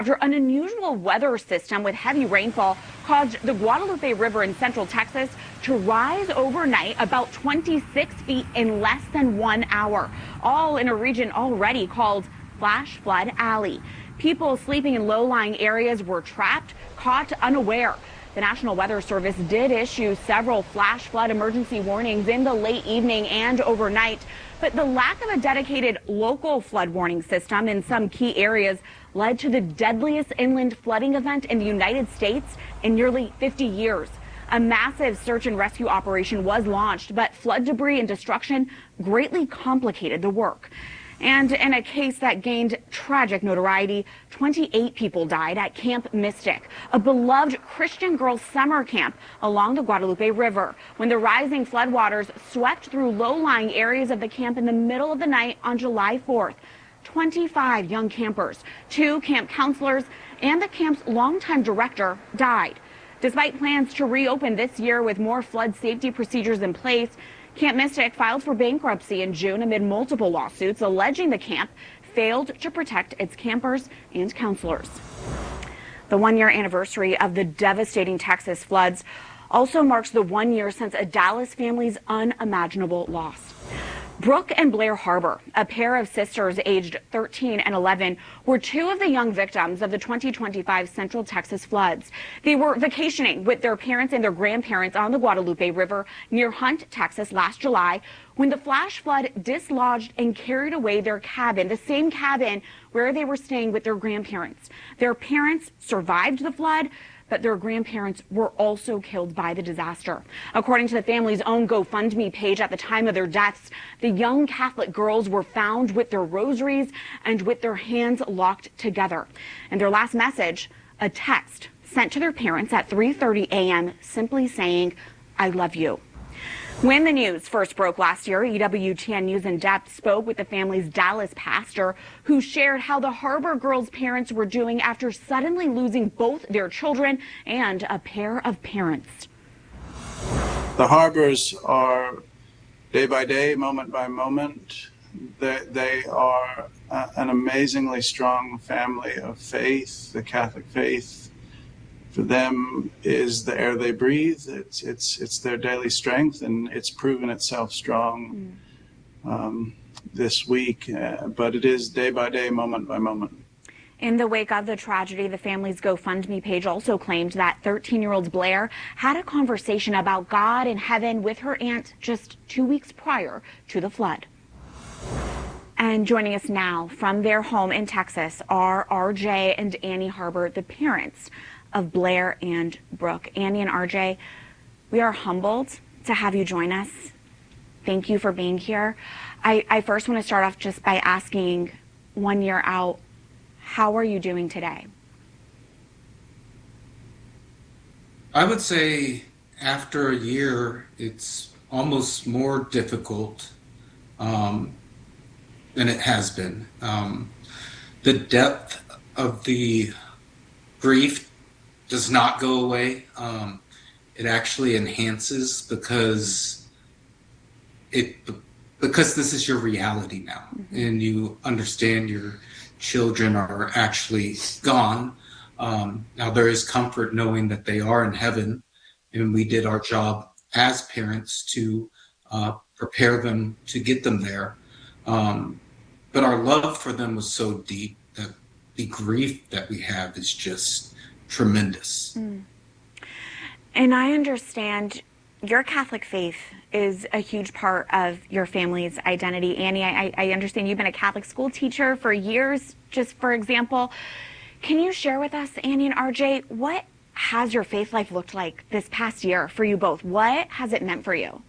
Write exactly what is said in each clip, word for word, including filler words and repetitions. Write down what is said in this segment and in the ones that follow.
After an unusual weather system with heavy rainfall caused the Guadalupe River in central Texas to rise overnight about twenty-six feet in less than one hour, all in a region already called Flash Flood Alley. People sleeping in low-lying areas were trapped, caught unaware. The National Weather Service did issue several flash flood emergency warnings in the late evening and overnight, but the lack of a dedicated local flood warning system in some key areas led to the deadliest inland flooding event in the United States in nearly fifty years. A massive search and rescue operation was launched, but flood debris and destruction greatly complicated the work. And in a case that gained tragic notoriety, twenty-eight people died at Camp Mystic, a beloved Christian girls' summer camp along the Guadalupe River, when the rising floodwaters swept through low-lying areas of the camp in the middle of the night on July fourth. twenty-five young campers, two camp counselors, and the camp's longtime director died. Despite plans to reopen this year with more flood safety procedures in place, Camp Mystic filed for bankruptcy in June amid multiple lawsuits alleging the camp failed to protect its campers and counselors. The one-year anniversary of the devastating Texas floods also marks the one year since a Dallas family's unimaginable loss. Brooke and Blair Harbor, a pair of sisters aged thirteen and eleven, were two of the young victims of the twenty twenty-five Central Texas floods. They were vacationing with their parents and their grandparents on the Guadalupe River near Hunt, Texas last July when the flash flood dislodged and carried away their cabin, the same cabin where they were staying with their grandparents. Their parents survived the flood, but their grandparents were also killed by the disaster. According to the family's own GoFundMe page, at the time of their deaths, the young Catholic girls were found with their rosaries and with their hands locked together. And their last message, a text sent to their parents at three thirty a m simply saying, "I love you." When the news first broke last year, E W T N News in Depth spoke with the family's Dallas pastor, who shared how the Harbor girls' parents were doing after suddenly losing both their children and a pair of parents. The Harbors are day by day, moment by moment. They, they are a, an amazingly strong family of faith, the Catholic faith. For them is the air they breathe. It's it's it's their daily strength, and it's proven itself strong um, this week. Uh, but it is day by day, moment by moment. In the wake of the tragedy, the family's GoFundMe page also claimed that thirteen-year-old Blair had a conversation about God and heaven with her aunt just two weeks prior to the flood. And joining us now from their home in Texas are R J and Annie Harbor, the parents of Blair and Brooke. Annie and R J, we are humbled to have you join us. Thank you for being here. I, I first want to start off just by asking, one year out, how are you doing today? I would say after a year, it's almost more difficult um, than it has been. Um, the depth of the grief does not go away. Um, it actually enhances because it because this is your reality now, mm-hmm. and you understand your children are actually gone. Um, now there is comfort knowing that they are in heaven, and we did our job as parents to uh, prepare them to get them there. Um, but our love for them was so deep that the grief that we have is just tremendous. Mm. And I understand your Catholic faith is a huge part of your family's identity. Annie, I, I understand you've been a Catholic school teacher for years, just for example. Can you share with us, Annie and R J, what has your faith life looked like this past year for you both? What has it meant for you?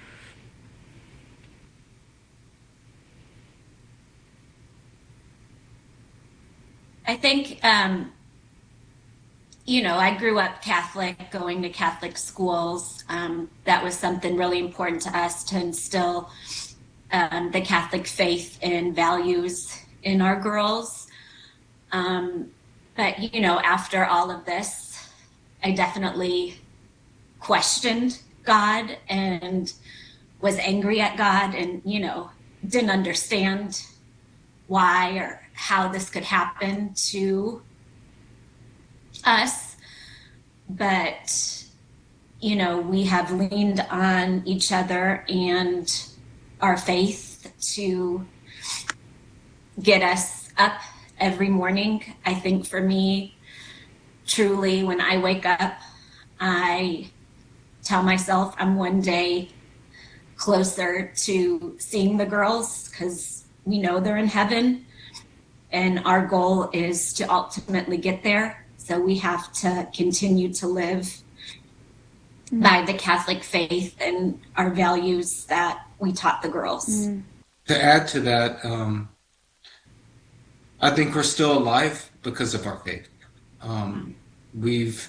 I think um, you know, I grew up Catholic, going to Catholic schools. Um, that was something really important to us, to instill um, the Catholic faith and values in our girls. Um, but, you know, after all of this, I definitely questioned God and was angry at God and, you know, didn't understand why or how this could happen to us, but, you know, we have leaned on each other and our faith to get us up every morning. I think for me, truly, when I wake up, I tell myself I'm one day closer to seeing the girls, because we know they're in heaven, and our goal is to ultimately get there. So we have to continue to live mm. by the Catholic faith and our values that we taught the girls. Mm. To add to that, um, I think we're still alive because of our faith. Um, we've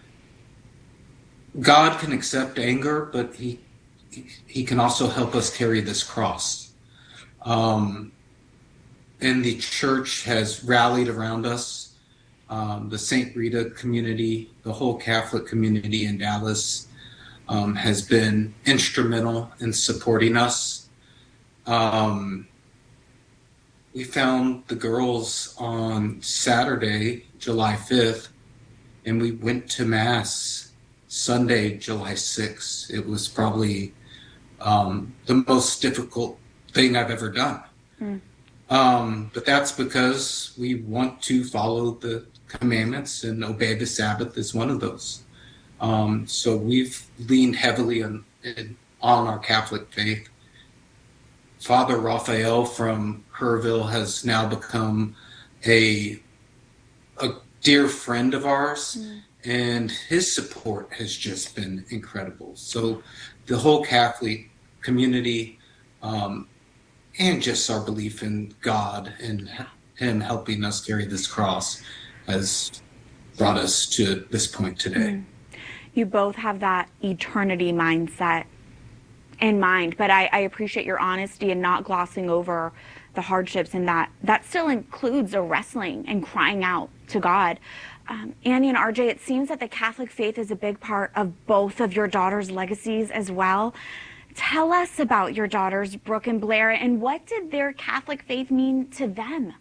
God can accept anger, but he he can also help us carry this cross. Um, and the church has rallied around us. Um, the Saint Rita community, the whole Catholic community in Dallas um, has been instrumental in supporting us. Um, we found the girls on Saturday, July fifth, and we went to Mass Sunday, July sixth. It was probably um, the most difficult thing I've ever done. Mm. Um, but that's because we want to follow the commandments, and obey the Sabbath is one of those. Um, so we've leaned heavily on, in, on our Catholic faith. Father Raphael from Herville has now become a, a dear friend of ours, mm. and his support has just been incredible. So the whole Catholic community, um, and just our belief in God and him helping us carry this cross has brought us to this point today. Mm. You both have that eternity mindset in mind, but I, I appreciate your honesty and not glossing over the hardships, and that that still includes a wrestling and crying out to God. Um, Annie and R J, it seems that the Catholic faith is a big part of both of your daughters' legacies as well. Tell us about your daughters, Brooke and Blair, and what did their Catholic faith mean to them?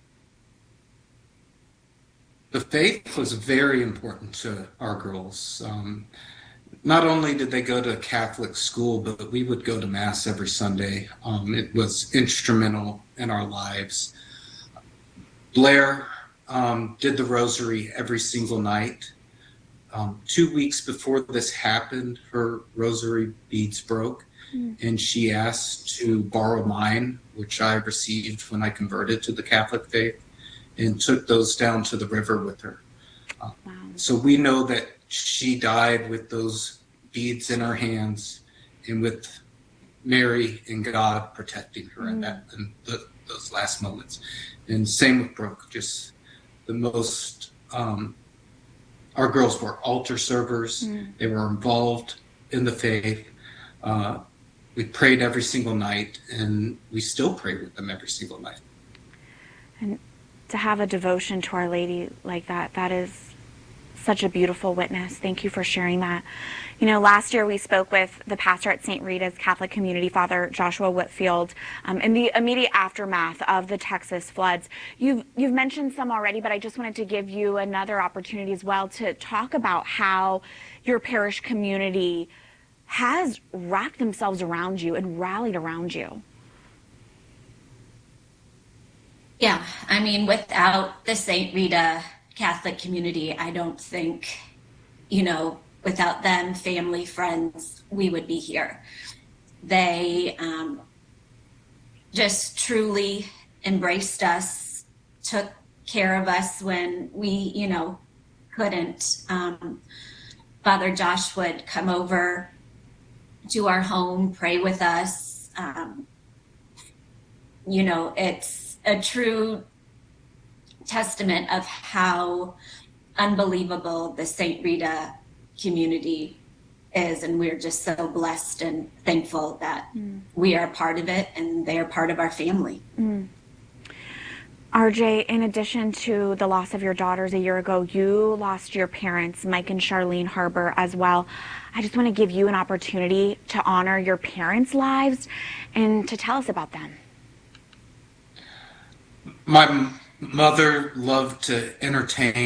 The faith was very important to our girls. Um, not only did they go to Catholic school, but we would go to Mass every Sunday. Um, it was instrumental in our lives. Blair um, did the rosary every single night. Um, two weeks before this happened, her rosary beads broke, mm. and she asked to borrow mine, which I received when I converted to the Catholic faith, and took those down to the river with her. Uh, wow. So we know that she died with those beads in her hands, and with Mary and God protecting her mm. in that in the, those last moments. And same with Brooke, just the most. Um, Our girls were altar servers. Mm. They were involved in the faith. Uh, we prayed every single night, and we still pray with them every single night. And to have a devotion to Our Lady like that, that is such a beautiful witness. Thank you for sharing that. You know, last year we spoke with the pastor at Saint Rita's Catholic Community, Father Joshua Whitfield, um, in the immediate aftermath of the Texas floods. You've, you've mentioned some already, but I just wanted to give you another opportunity as well to talk about how your parish community has wrapped themselves around you and rallied around you. Yeah, I mean, without the Saint Rita Catholic community, I don't think, you know, without them, family, friends, we would be here. They um, just truly embraced us, took care of us when we, you know, couldn't. Um, Father Josh would come over to our home, pray with us. Um, you know, it's a true testament of how unbelievable the Saint Rita community is, and we're just so blessed and thankful that mm. we are part of it and they are part of our family. Mm. R J, in addition to the loss of your daughters a year ago, you lost your parents, Mike and Charlene Harber, as well. I just want to give you an opportunity to honor your parents' lives and to tell us about them. My mother loved to entertain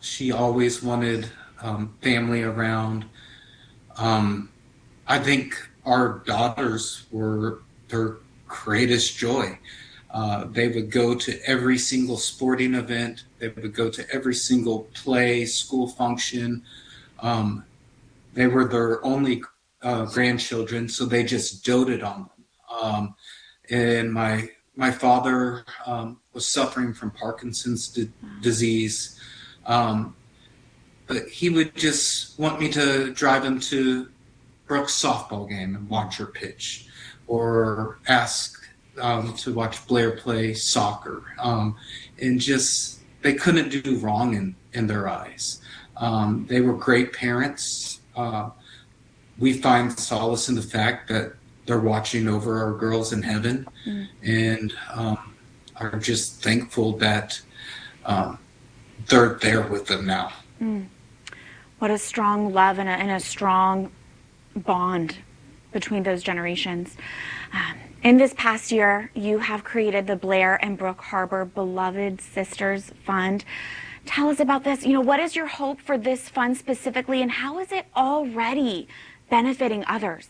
She always wanted um, family around. Um, I think our daughters were their greatest joy. Uh, they would go to every single sporting event. They would go to every single play, school function. Um, they were their only uh, grandchildren, so they just doted on them. Um, and my my father um, was suffering from Parkinson's d- disease, um, but he would just want me to drive him to Brooke's softball game and watch her pitch, or ask um, to watch Blair play soccer, um, and just they couldn't do wrong in in their eyes. Um, they were great parents. Uh, we find solace in the fact that they're watching over our girls in heaven, mm. and um, are just thankful that um, they're there with them now. Mm. What a strong love and a, and a strong bond between those generations. Um, in this past year, you have created the Blair and Brooke Harbor Beloved Sisters Fund. Tell us about this. You know, what is your hope for this fund specifically, and how is it already benefiting others?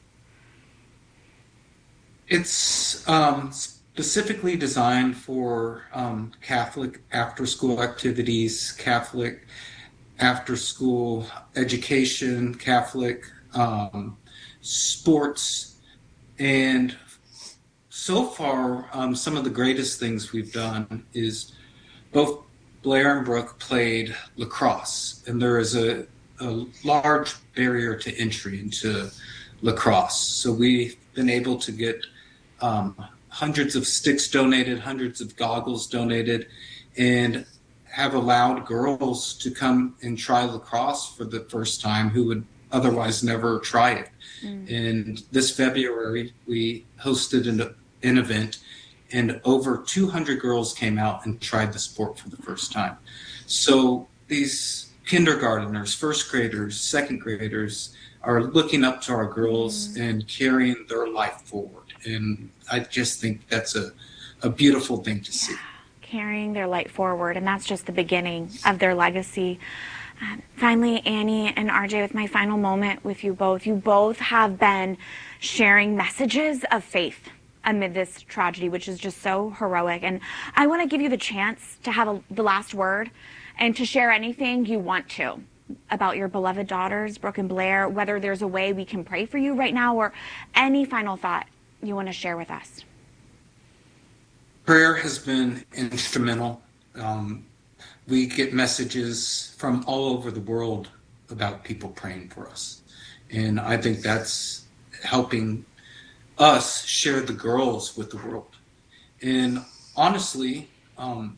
It's um, specifically designed for um, Catholic after-school activities, Catholic after-school education, Catholic um, sports, and so far, um, some of the greatest things we've done is both Blair and Brooke played lacrosse, and there is a, a large barrier to entry into lacrosse. So we've been able to get um, hundreds of sticks donated, hundreds of goggles donated, and have allowed girls to come and try lacrosse for the first time who would otherwise never try it. Mm. And this February, we hosted an, an event, and over two hundred girls came out and tried the sport for the first time. So these kindergarteners, first graders, second graders are looking up to our girls mm. and carrying their life forward. And I just think that's a, a beautiful thing to see. Carrying their light forward, and that's just the beginning of their legacy. Um, finally, Annie and R J, with my final moment with you both, you both have been sharing messages of faith amid this tragedy, which is just so heroic. And I want to give you the chance to have a, the last word and to share anything you want to about your beloved daughters, Brooke and Blair, whether there's a way we can pray for you right now or any final thought you want to share with us. Prayer has been instrumental. Um, we get messages from all over the world about people praying for us. And I think that's helping us share the girls with the world. And honestly, um,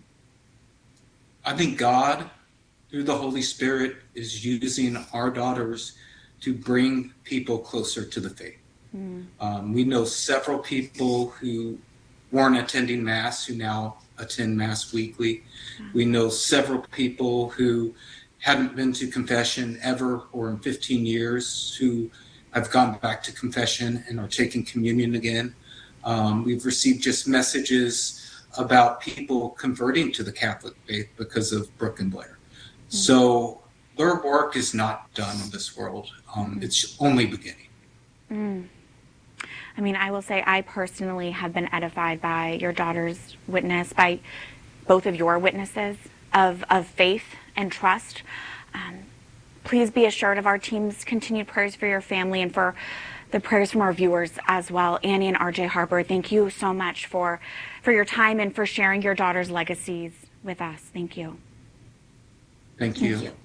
I think God, through the Holy Spirit, is using our daughters to bring people closer to the faith. Mm. Um, we know several people who weren't attending Mass who now attend Mass weekly. Yeah. We know several people who hadn't been to confession ever or in fifteen years who have gone back to confession and are taking communion again. Um, we've received just messages about people converting to the Catholic faith because of Brooke and Blair. Mm-hmm. So their work is not done in this world. Um, mm-hmm. It's only beginning. Mm. I mean, I will say I personally have been edified by your daughter's witness, by both of your witnesses of, of faith and trust. Um, please be assured of our team's continued prayers for your family and for the prayers from our viewers as well. Annie and R J Harbor, thank you so much for, for your time and for sharing your daughter's legacies with us. Thank you. Thank you. Thank you.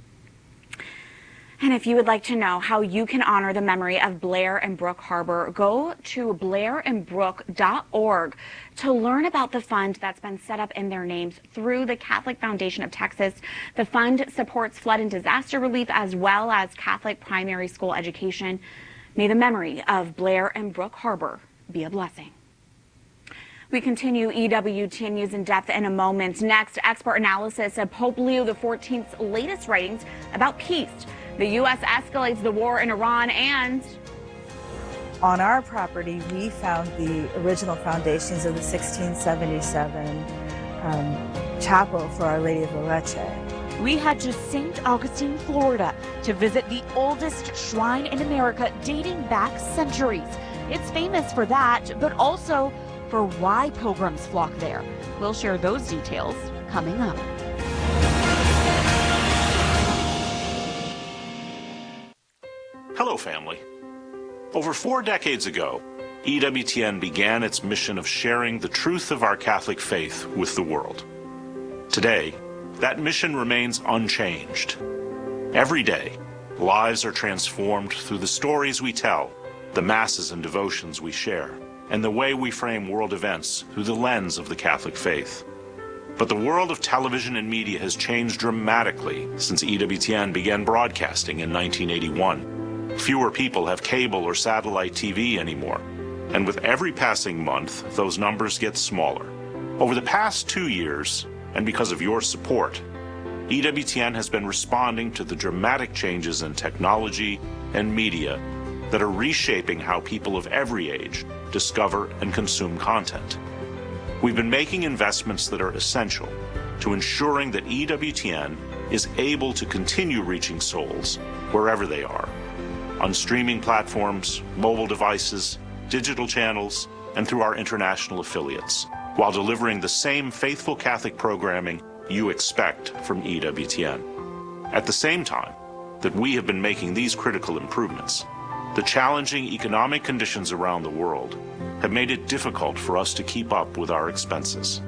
And if you would like to know how you can honor the memory of Blair and Brooke Harbor, go to blair and brooke dot org to learn about the fund that's been set up in their names through the Catholic Foundation of Texas. The fund supports flood and disaster relief as well as Catholic primary school education. May the memory of Blair and Brooke Harbor be a blessing. We continue E W T N News in depth in a moment. Next, expert analysis of Pope Leo the fourteenth's latest writings about peace. The U S escalates the war in Iran, and on our property, we found the original foundations of the sixteen seventy-seven um, chapel for Our Lady of La Leche. we head to Saint Augustine, Florida, to visit the oldest shrine in America dating back centuries. It's famous for that, but also for why pilgrims flock there. We'll share those details coming up. Hello, family. Over four decades ago, E W T N began its mission of sharing the truth of our Catholic faith with the world. Today, that mission remains unchanged. Every day, lives are transformed through the stories we tell, the masses and devotions we share, and the way we frame world events through the lens of the Catholic faith. But the world of television and media has changed dramatically since E W T N began broadcasting in nineteen eighty-one. Fewer people have cable or satellite T V anymore, and with every passing month, those numbers get smaller. Over the past two years, and because of your support, E W T N has been responding to the dramatic changes in technology and media that are reshaping how people of every age discover and consume content. We've been making investments that are essential to ensuring that E W T N is able to continue reaching souls wherever they are, on streaming platforms, mobile devices, digital channels, and through our international affiliates, while delivering the same faithful Catholic programming you expect from E W T N. At the same time that we have been making these critical improvements, the challenging economic conditions around the world have made it difficult for us to keep up with our expenses.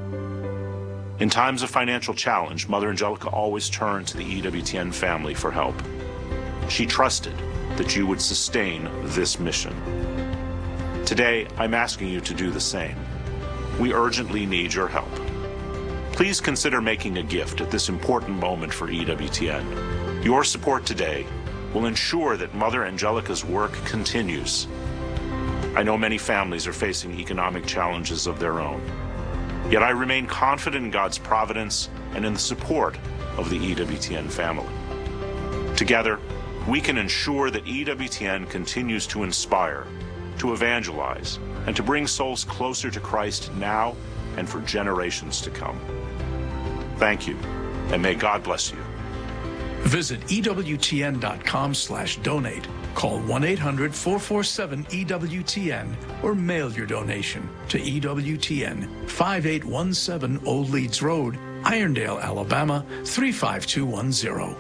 In times of financial challenge, Mother Angelica always turned to the E W T N family for help. She trusted that you would sustain this mission. Today, I'm asking you to do the same. We urgently need your help. Please consider making a gift at this important moment for E W T N. Your support today will ensure that Mother Angelica's work continues. I know many families are facing economic challenges of their own, yet I remain confident in God's providence and in the support of the E W T N family. Together, we can ensure that E W T N continues to inspire, to evangelize, and to bring souls closer to Christ now and for generations to come. Thank you, and may God bless you. Visit E W T N dot com slash donate. Call one eight hundred, four four seven, E W T N or mail your donation to E W T N, five eight one seven Old Leeds Road, Irondale, Alabama, three five two one zero.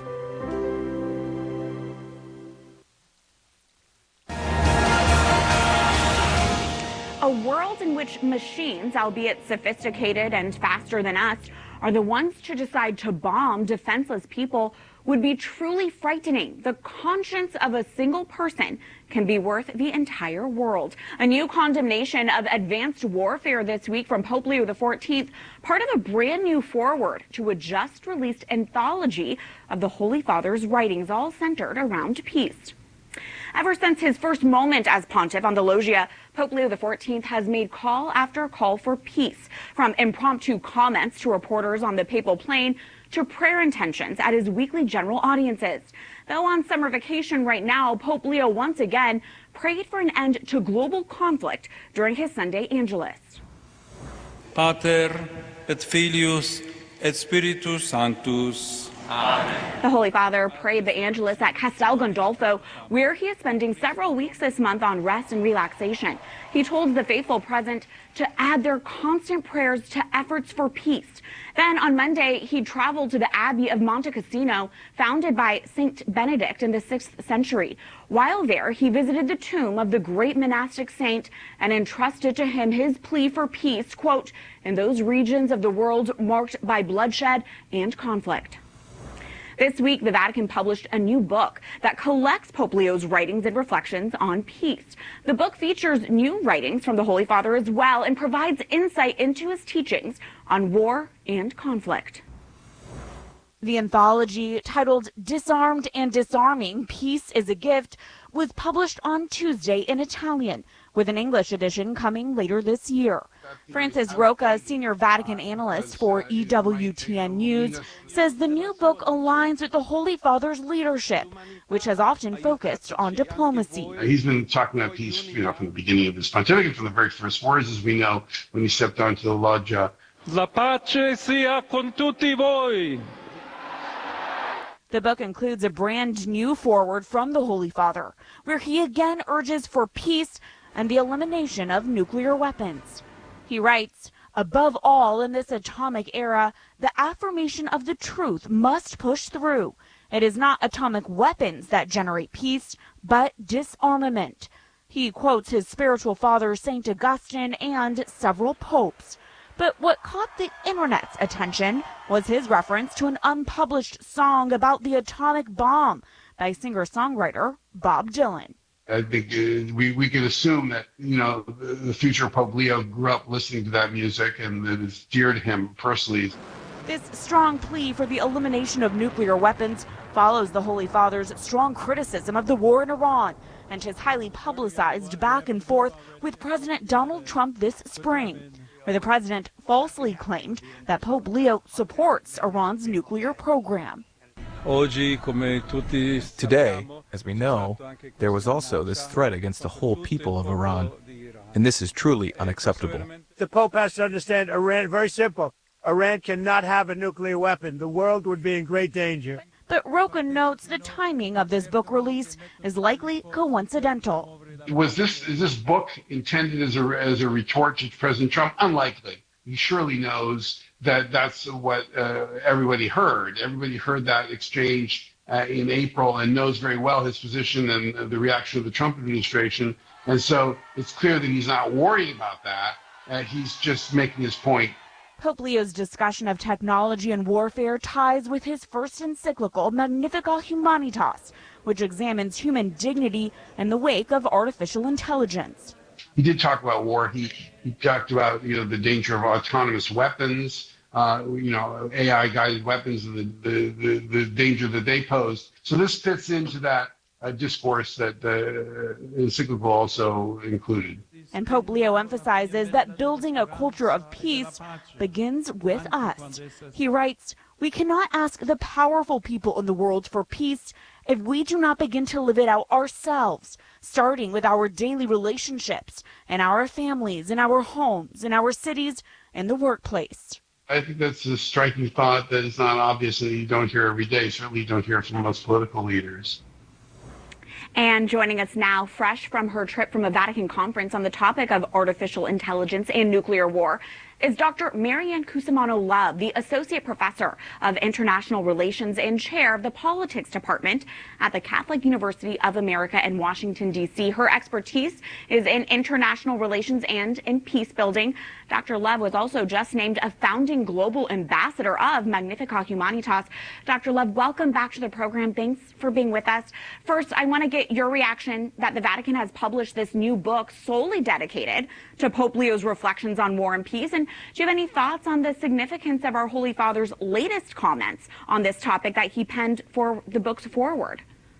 A world in which machines, albeit sophisticated and faster than us, are the ones to decide to bomb defenseless people would be truly frightening. The conscience of a single person can be worth the entire world. A new condemnation of advanced warfare this week from Pope Leo the fourteenth, part of a brand new foreword to a just released anthology of the Holy Father's writings, all centered around peace. Ever since his first moment as pontiff on the loggia, Pope Leo the fourteenth has made call after call for peace, from impromptu comments to reporters on the papal plane to prayer intentions at his weekly general audiences. Though on summer vacation right now, Pope Leo once again prayed for an end to global conflict during his Sunday Angelus. Pater et Filius et Spiritus Sanctus. Amen. The Holy Father prayed the Angelus at Castel Gandolfo, where he is spending several weeks this month on rest and relaxation. He told the faithful present to add their constant prayers to efforts for peace. Then on Monday, he traveled to the Abbey of Monte Cassino, founded by Saint Benedict in the sixth century. While there, he visited the tomb of the great monastic saint and entrusted to him his plea for peace, quote, in those regions of the world marked by bloodshed and conflict. This week, the Vatican published a new book that collects Pope Leo's writings and reflections on peace. The book features new writings from the Holy Father as well and provides insight into his teachings on war and conflict. The anthology, titled Disarmed and Disarming, Peace is a Gift, was published on Tuesday in Italian, with an English edition coming later this year. Francis Rocca, senior Vatican analyst for E W T N News, says the new book aligns with the Holy Father's leadership, which has often focused on diplomacy. He's been talking about peace, you know, from the beginning of his pontificate, from the very first words, as we know, when he stepped onto the loggia. La pace sia con tutti voi. The book includes a brand new foreword from the Holy Father, where he again urges for peace and the elimination of nuclear weapons. He writes, above all in this atomic era, the affirmation of the truth must push through. It is not atomic weapons that generate peace, but disarmament. He quotes his spiritual father, Saint Augustine, and several popes. But what caught the internet's attention was his reference to an unpublished song about the atomic bomb by singer-songwriter Bob Dylan. I think uh, we, we can assume that, you know, the, the future Pope Leo grew up listening to that music and that it's dear to him personally. This strong plea for the elimination of nuclear weapons follows the Holy Father's strong criticism of the war in Iran and his highly publicized back and forth with President Donald Trump this spring, where the president falsely claimed that Pope Leo supports Iran's nuclear program. Today, as we know, there was also this threat against the whole people of Iran, and this is truly unacceptable. The Pope has to understand Iran, very simple. Iran cannot have a nuclear weapon. The world would be in great danger. But Rocha notes the timing of this book release is likely coincidental. Was this is this book intended as a as a retort to President Trump? Unlikely. He surely knows that that's what uh, everybody heard. Everybody heard that exchange uh, in April and knows very well his position and uh, the reaction of the Trump administration. And so it's clear that he's not worried about that. Uh, he's just making his point. Pope Leo's discussion of technology and warfare ties with his first encyclical, Magnificat Humanitas, which examines human dignity in the wake of artificial intelligence. He did talk about war. He he talked about, you know, the danger of autonomous weapons, uh, you know, A I-guided weapons, and the, the, the, the danger that they pose. So this fits into that uh, discourse that the encyclical also included. And Pope Leo emphasizes that building a culture of peace begins with us. He writes, we cannot ask the powerful people in the world for peace if we do not begin to live it out ourselves, starting with our daily relationships, in our families, in our homes, in our cities, in the workplace. I think that's a striking thought that is not obvious and you don't hear every day. Certainly you don't hear it from most political leaders. And joining us now, fresh from her trip from a Vatican conference on the topic of artificial intelligence and nuclear war, is Doctor Marianne Cusimano-Love, the Associate Professor of International Relations and Chair of the Politics Department at the Catholic University of America in Washington, D C Her expertise is in international relations and in peace building. Doctor Love was also just named a founding global ambassador of Magnificat Humanitas. Doctor Love, welcome back to the program. Thanks for being with us. First, I want to get your reaction that the Vatican has published this new book solely dedicated to Pope Leo's reflections on war and peace. And do you have any thoughts on the significance of our Holy Father's latest comments on this topic that he penned for the book's foreword?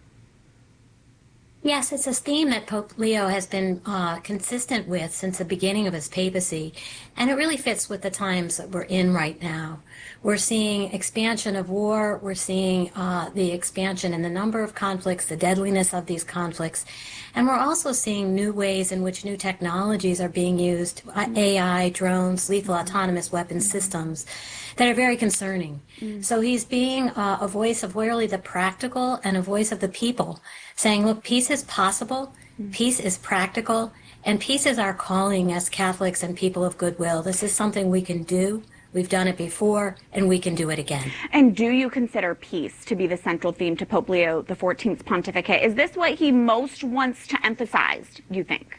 Yes, it's a theme that Pope Leo has been uh, consistent with since the beginning of his papacy, and it really fits with the times that we're in right now. We're seeing expansion of war, we're seeing uh, the expansion in the number of conflicts, the deadliness of these conflicts, and we're also seeing new ways in which new technologies are being used, A I, drones, lethal autonomous weapon systems, that are very concerning. Mm. So he's being uh, a voice of really the practical and a voice of the people, saying, look, peace is possible, mm. peace is practical, and peace is our calling as Catholics and people of goodwill. This is something we can do. We've done it before, and we can do it again. And do you consider peace to be the central theme to Pope Leo the fourteenth's pontificate? Is this what he most wants to emphasize, you think?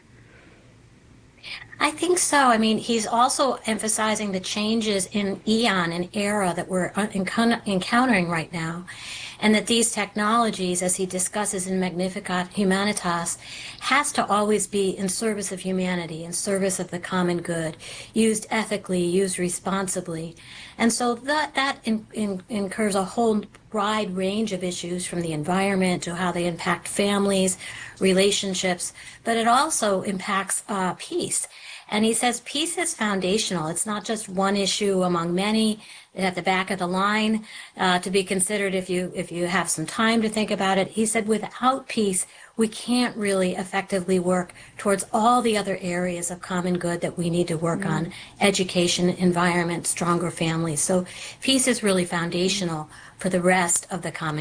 I think so. I mean, he's also emphasizing the changes in eon and era that we're encountering right now, and that these technologies, as he discusses in Magnificat Humanitas, has to always be in service of humanity, in service of the common good, used ethically, used responsibly. And so that, that in, in, incurs a whole wide range of issues, from the environment to how they impact families, relationships, but it also impacts uh, peace. And he says peace is foundational. It's not just one issue among many at the back of the line uh, to be considered if you if you have some time to think about it. He said without peace, we can't really effectively work towards all the other areas of common good that we need to work mm-hmm. on: education, environment, stronger families. So peace is really foundational for the rest of the common